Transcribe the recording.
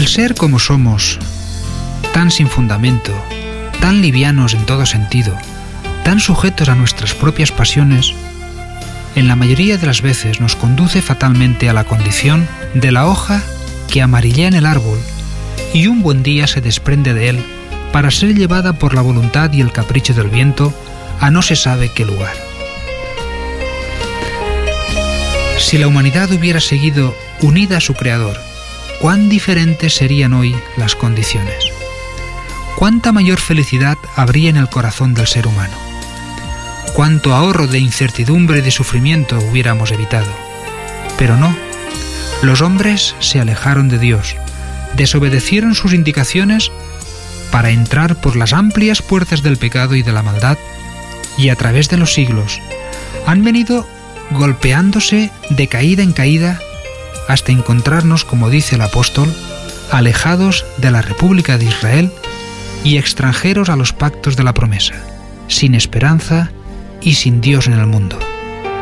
El ser como somos, tan sin fundamento, tan livianos en todo sentido, tan sujetos a nuestras propias pasiones, en la mayoría de las veces nos conduce fatalmente a la condición de la hoja que amarillea en el árbol y un buen día se desprende de él para ser llevada por la voluntad y el capricho del viento a no se sabe qué lugar. Si la humanidad hubiera seguido unida a su Creador, cuán diferentes serían hoy las condiciones. Cuánta mayor felicidad habría en el corazón del ser humano. Cuánto ahorro de incertidumbre y de sufrimiento hubiéramos evitado. Pero no, los hombres se alejaron de Dios, desobedecieron sus indicaciones para entrar por las amplias puertas del pecado y de la maldad, y a través de los siglos han venido golpeándose de caída en caída hasta encontrarnos, como dice el apóstol, alejados de la República de Israel y extranjeros a los pactos de la promesa, sin esperanza y sin Dios en el mundo.